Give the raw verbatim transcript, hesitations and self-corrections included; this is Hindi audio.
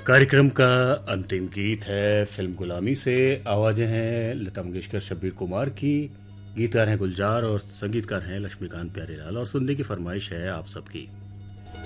कार्यक्रम का अंतिम गीत है फिल्म गुलामी से। आवाजें हैं लता मंगेशकर, शब्बीर कुमार की। गीतकार हैं गुलजार और संगीतकार हैं लक्ष्मीकांत प्यारेलाल। और सुनने की फरमाइश है आप सबकी।